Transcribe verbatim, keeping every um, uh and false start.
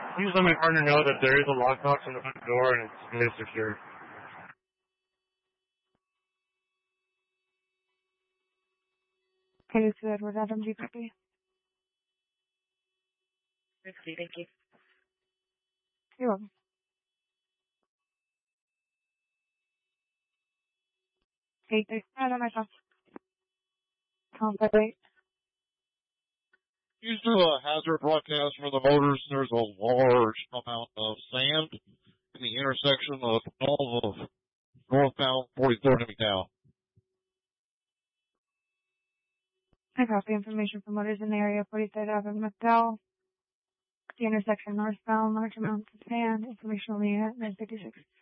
Please let my partner know that there is a lockbox on the front door and it's very secure. Okay, so Edward Adam, G fifty. fifty, thank you. You're welcome. Eight, eight, nine on my phone. Contact eight. You do a hazard broadcast for the motors. There's a large amount of sand in the intersection of all of northbound forty-third and McDowell. I copy information from motors in the area of forty-third Avenue, McDowell. The intersection northbound, large amounts of sand. Information on the unit, nine fifty-six.